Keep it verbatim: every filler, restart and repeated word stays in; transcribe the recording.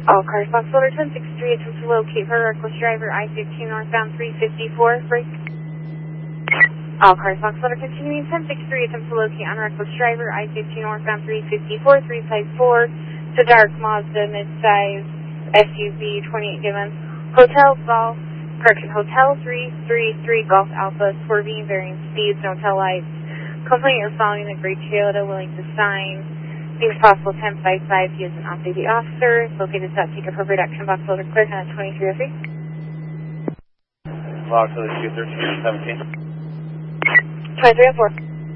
All cars, Fox Loader ten sixty-three, attempt to locate her reckless driver, I fifteen northbound three fifty-four, break. All cars, Fox Loader continuing ten sixty-three, attempt to locate on reckless driver, I fifteen northbound three fifty-four, three five four, it's a dark Mazda mid-size S U V, twenty-eight given, Hotel Golf, correction, Hotel three three three Golf Alpha, swerving, varying speeds, no tail lights, complaint you're following the gray Toyota, willing to sign, seems possible ten five five, he is an off-duty officer, located south, take appropriate action, Box Loader clear, kind of twenty-three oh three. Box Loader two thirteen seventeen. twenty-three oh four.